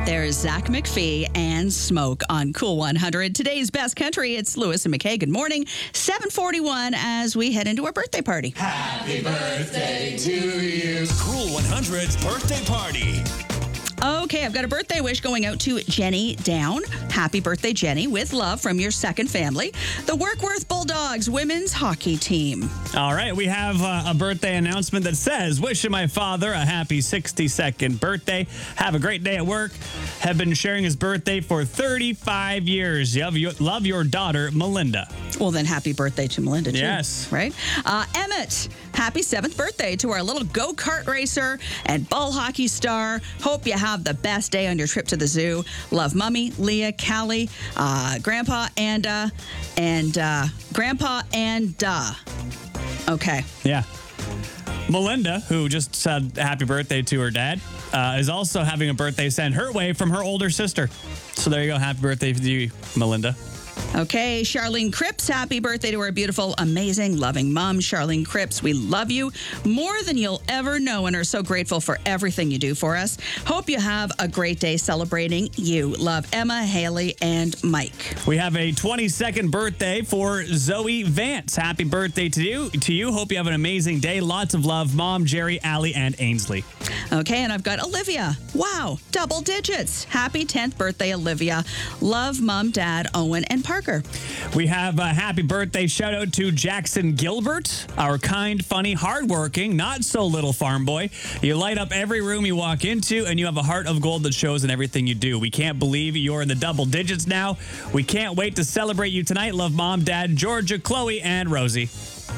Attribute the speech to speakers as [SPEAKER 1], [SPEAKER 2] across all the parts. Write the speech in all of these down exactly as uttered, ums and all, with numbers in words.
[SPEAKER 1] There's Zach McPhee and Smoke on Cool one hundred. Today's best country, it's Lewis and McKay. Good morning. seven forty-one as we head into our birthday party.
[SPEAKER 2] Happy birthday to you.
[SPEAKER 3] Cool one hundred's birthday party.
[SPEAKER 1] Okay, I've got a birthday wish going out to Jenny Down. Happy birthday, Jenny, with love from your second family, the Workworth Bulldogs women's hockey team.
[SPEAKER 4] All right, we have uh, a birthday announcement that says, wishing my father a happy sixty-second birthday. Have a great day at work. Have been sharing his birthday for thirty-five years. Love your, love your daughter, Melinda.
[SPEAKER 1] Well, then happy birthday to Melinda, too.
[SPEAKER 4] Yes.
[SPEAKER 1] Right? Uh, Emmett, happy seventh birthday to our little go-kart racer and ball hockey star. Hope you have the best day on your trip to the zoo. Love Mummy, Leah, Callie, uh, Grandpa, and, uh, and, uh, Grandpa, and, uh. Okay.
[SPEAKER 4] Yeah. Melinda, who just said happy birthday to her dad, uh, is also having a birthday sent her way from her older sister. So there you go. Happy birthday to you, Melinda.
[SPEAKER 1] Okay, Charlene Cripps, happy birthday to our beautiful, amazing, loving mom, Charlene Cripps. We love you more than you'll ever know and are so grateful for everything you do for us. Hope you have a great day celebrating you. Love, Emma, Haley, and Mike.
[SPEAKER 4] We have a twenty-second birthday for Zoe Vance. Happy birthday to you. To you. Hope you have an amazing day. Lots of love, Mom, Jerry, Allie, and Ainsley.
[SPEAKER 1] Okay, and I've got Olivia. Wow, double digits. Happy tenth birthday, Olivia. Love, Mom, Dad, Owen, and Parker.
[SPEAKER 4] We have a happy birthday shout out to Jackson Gilbert, our kind, funny, hardworking, not so little farm boy. You light up every room you walk into, and you have a heart of gold that shows in everything you do. We can't believe you're in the double digits now. We can't wait to celebrate you tonight. Love, Mom, Dad, Georgia, Chloe, and Rosie.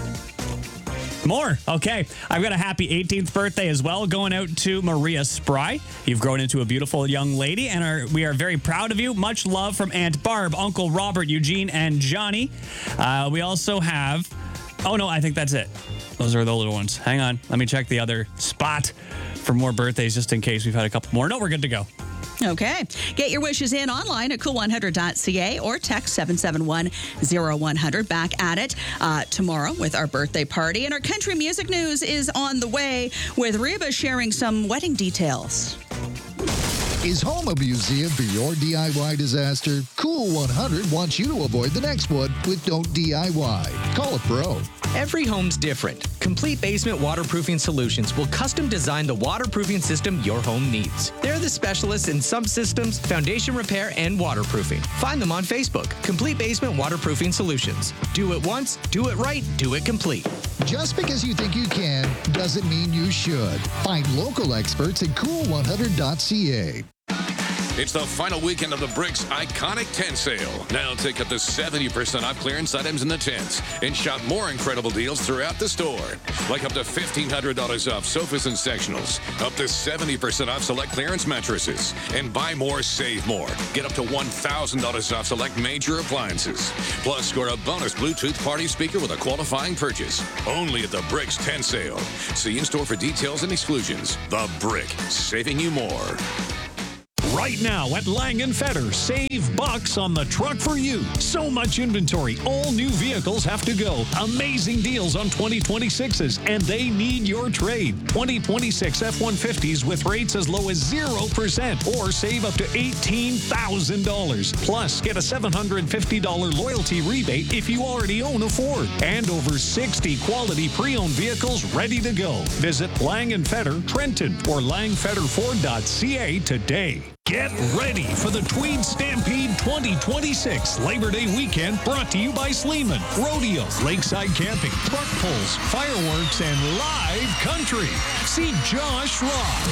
[SPEAKER 4] More. Okay. I've got a happy eighteenth birthday as well going out to Maria Spry. You've grown into a beautiful young lady, and are, we are very proud of you. Much love from Aunt Barb, Uncle Robert, Eugene, and Johnny. Uh, we also have... Oh, no, I think that's it. Those are the little ones. Hang on. Let me check the other spot for more birthdays just in case we've had a couple more. No, we're good to go.
[SPEAKER 1] Okay. Get your wishes in online at cool one hundred dot c a or text seven seven one zero one zero zero. Back at it uh, tomorrow with our birthday party. And our country music news is on the way with Reba sharing some wedding details.
[SPEAKER 5] Is home a museum for your D I Y disaster? Cool one hundred wants you to avoid the next one with Don't D I Y. Call a pro.
[SPEAKER 6] Every home's different. Complete Basement Waterproofing Solutions will custom design the waterproofing system your home needs. They're the specialists in subsystems, foundation repair, and waterproofing. Find them on Facebook. Complete Basement Waterproofing Solutions. Do it once, do it right, do it complete.
[SPEAKER 5] Just because you think you can doesn't mean you should. Find local experts at cool one hundred dot c a.
[SPEAKER 7] It's the final weekend of the Bricks Iconic Tent Sale. Now take up to seventy percent off clearance items in the tents and shop more incredible deals throughout the store. Like up to fifteen hundred dollars off sofas and sectionals, up to seventy percent off select clearance mattresses, and buy more, save more. Get up to one thousand dollars off select major appliances. Plus, score a bonus Bluetooth party speaker with a qualifying purchase. Only at the Bricks Tent Sale. See in-store for details and exclusions. The Brick, saving you more.
[SPEAKER 3] Right now at Lang and Fetter, save bucks on the truck for you. So much inventory, all new vehicles have to go. Amazing deals on twenty twenty-sixes, and they need your trade. twenty twenty-six F one fifties with rates as low as zero percent or save up to eighteen thousand dollars. Plus, get a seven hundred fifty dollars loyalty rebate if you already own a Ford. And over sixty quality pre-owned vehicles ready to go. Visit Lang and Fetter, Trenton, or lang fetter ford dot c a today. Get ready for the Tweed Stampede twenty twenty-six Labor Day weekend, brought to you by Sleeman. Rodeo, lakeside camping, truck pulls, fireworks, and live country. See Josh Ross,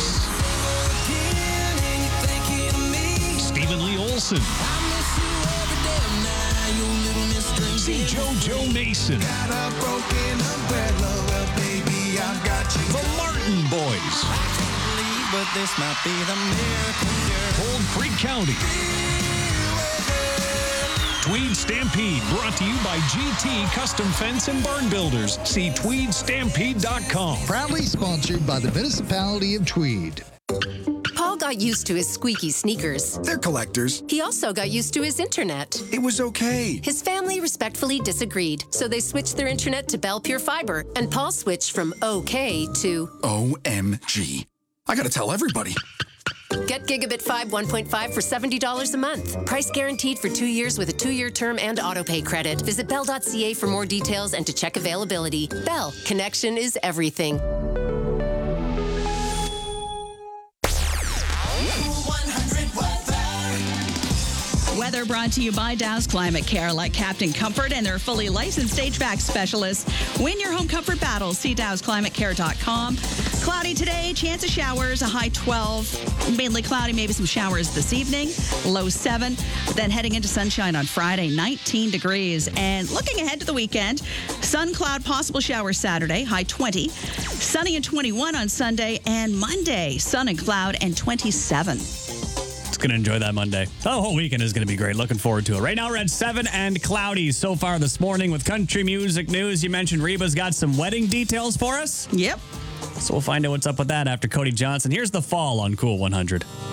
[SPEAKER 3] Stephen Lee Olson. See JoJo Mason. The Martin Boys.
[SPEAKER 2] But this might be the miracle cure.
[SPEAKER 3] Cold Creek County. Tweed Stampede, brought to you by G T Custom Fence and Barn Builders. See tweed stampede dot com.
[SPEAKER 5] Proudly sponsored by the municipality of Tweed.
[SPEAKER 8] Paul got used to his squeaky sneakers.
[SPEAKER 9] They're collectors.
[SPEAKER 8] He also got used to his internet.
[SPEAKER 9] It was okay.
[SPEAKER 8] His family respectfully disagreed, so they switched their internet to Bell Pure Fiber, and Paul switched from okay to
[SPEAKER 9] O M G. I gotta tell everybody.
[SPEAKER 8] Get Gigabit five one point five for seventy dollars a month. Price guaranteed for two years with a two-year term and autopay credit. Visit bell dot c a for more details and to check availability. Bell, connection is everything.
[SPEAKER 1] Weather brought to you by Dow's Climate Care, like Captain Comfort and their fully licensed H V A C specialists. Win your home comfort battles. See dows climate care dot com. Cloudy today, chance of showers, a high twelve. Mainly cloudy, maybe some showers this evening, low seven. Then heading into sunshine on Friday, nineteen degrees. And looking ahead to the weekend, sun, cloud, possible showers Saturday, high twenty. Sunny and twenty-one on Sunday, and Monday, sun and cloud and twenty-seven.
[SPEAKER 4] It's going to enjoy that Monday. The whole weekend is going to be great. Looking forward to it. Right now, we're at seven and cloudy so far this morning with country music news. You mentioned Reba's got some wedding details for us.
[SPEAKER 1] Yep.
[SPEAKER 4] So we'll find out what's up with that after Cody Johnson. Here's The Fall on Cool one hundred.